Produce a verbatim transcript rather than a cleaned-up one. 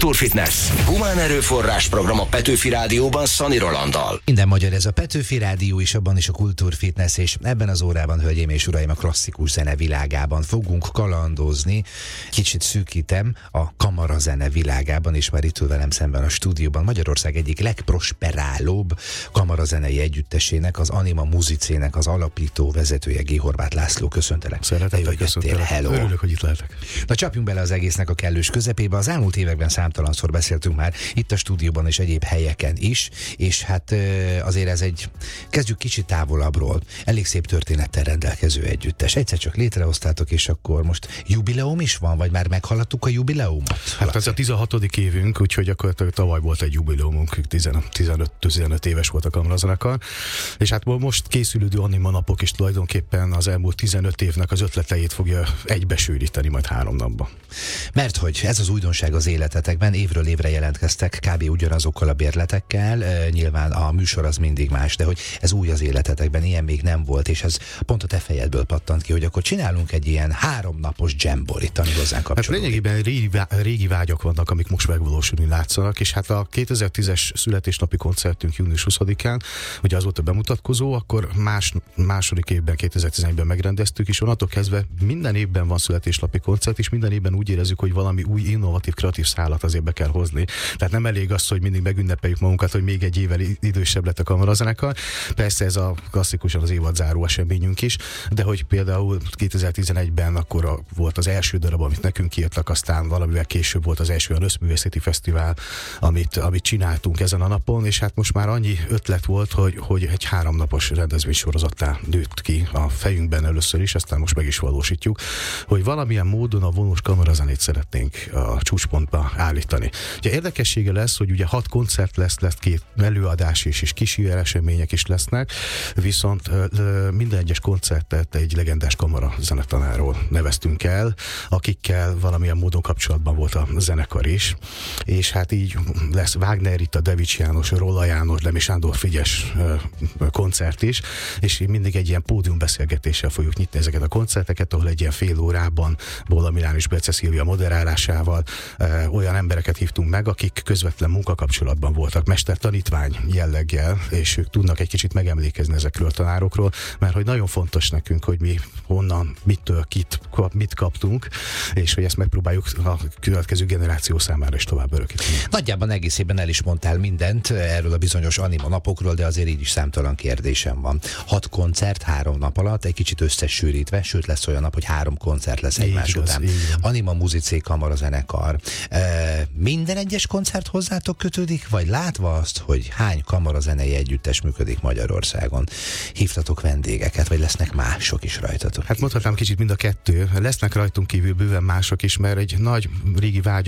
Kultúrfitness. Humán erőforrás program a Petőfi Rádióban Szani Rolanddal. Minden magyar, ez a Petőfi Rádió is, abban is a Kultúrfitness, és ebben az órában, hölgyeim és uraim, a klasszikus zene világában fogunk kalandozni. Kicsit szűkítem, a kamarazene világában, és már itt ül velem szemben a stúdióban Magyarország egyik legprosperálóbb kamarazenei együttesének, az Anima Musicének az alapító vezetője, G. Horváth László. Köszöntelek. Szeretettel köszöntelek. Hello. Örülök, hogy itt lehetek. Na, csapjunk bele az egésznek a kellős közepébe. Az elmúlt években számtalanszor beszéltünk már itt a stúdióban és egyéb helyeken is, és hát azért ez egy, kezdjük kicsit távolabbról, elég szép történettel rendelkező együttes. Egyszer csak létrehoztátok, és akkor most jubileum is van, vagy már meghaladtuk a jubileumot? Hát ez a tizenhatodik évünk, úgyhogy akkor tavaly volt egy jubileumunk, tizenöt éves volt a kamarazenekar, és hát most készülődő Anima napok is tulajdonképpen az elmúlt tizenöt évnek az ötleteit fogja egybesűríteni majd három napban. Mert hogy ez az újdonság az életetekben, évről évre jelentkeztek kb. Ugyanazokkal a bérletekkel, e, nyilván a műsor az mindig más, de hogy ez új az életetekben, ilyen még nem volt, és ez pont a te fejedből pattant ki, hogy akkor csinálunk egy ilyen háromnapos jamborit, ami hozzánk kapcsolódik. Hát lényegében régi, régi vágyak vannak, amik most megvalósulni látszanak, és hát a kétezer-tízes születésnapi koncertünk június huszadikán, ugye az volt a bemutatkozó, akkor más, második évben, kétezer-tizenegyben megrendeztük, és onnantól kezdve minden évben van születésnapi koncert, és minden évben úgy érezzük, hogy valami új, innovatív, kreatív szállat azért be kell hozni. Tehát nem elég az, hogy mindig megünnepeljük magunkat, hogy még egy évvel idősebb lett a kamarazenekar. Persze ez a klasszikusan az évadzáró eseményünk is, de hogy például kétezer-tizenegyben akkor a, volt az első darab, amit nekünk írtak, aztán valamivel később volt az első olyan összművészeti fesztivál, amit, amit csináltunk ezen a napon, és hát most már annyi ötlet volt, hogy, hogy egy háromnapos rendezvénysorozattá nőtt ki a fejünkben először is, aztán most meg is valósítjuk, hogy valamilyen módon a vonós kamarazenét szeretnénk a csúcspontba állítani. Ugye érdekessége lesz, hogy ugye hat koncert lesz, lesz két előadás is, és kísérő események is lesznek, viszont minden egyes koncertet egy legendás kamara zenetanáról neveztünk el, akikkel valamilyen módon kapcsolatban volt a zenekar is, és hát így lesz Wagner Rita, Devics János, Rolla János, Lemi Sándor Frigyes koncert is, és mindig egy ilyen pódiumbeszélgetéssel fogjuk nyitni ezeket a koncerteket, ahol egy ilyen fél órában Bolla Milán és Bece Szilvia moderálásával olyan embereket hívtunk meg, akik közvetlen munkakapcsolatban voltak, mester-tanítvány jelleggel, és ők tudnak egy kicsit megemlékezni ezekről a tanárokról, mert hogy nagyon fontos nekünk, hogy mi honnan, mitől, kit, mit kaptunk, és hogy ezt megpróbáljuk a következő generáció számára is tovább örökíteni. Nagyjában egészében el is mondtál mindent erről a bizonyos Anima napokról, de azért így is számtalan kérdésem van. Hat koncert három nap alatt, egy kicsit összesűrítve, sőt lesz olyan nap, hogy három koncert lesz egymás igaz, után. Anima Musicé kamarazenekar. E, minden egyes koncert hozzátok kötődik, vagy látva azt, hogy hány kamarazenei együttes működik Magyarországon, hívtatok vendégeket, vagy lesznek mások is rajtatok? Hát mondhatnám kicsit mind a kettő. Lesznek rajtunk kívül bőven mások is, mert egy nagy régi vágy